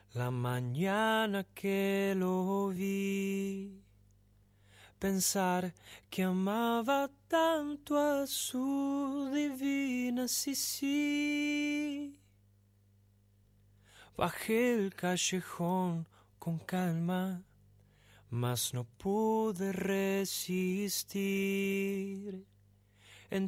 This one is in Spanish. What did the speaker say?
La mañana que lo vi, pensar que amaba tanto a su divina Sisi. Bajé el callejón con calma, mas no pude resistir